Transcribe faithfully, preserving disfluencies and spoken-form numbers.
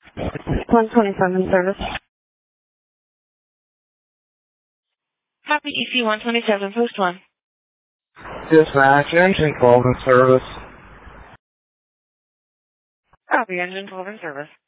one twenty-seven service. Copy E C one twenty-seven, post one. Dispatch, engine twelve in service. Copy, engine twelve in service.